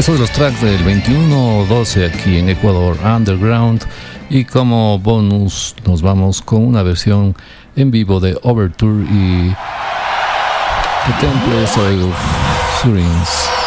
Estos de los tracks del 21-12 aquí en Ecuador Underground. Y como bonus nos vamos con una versión en vivo de Overture y The Temple of Surins.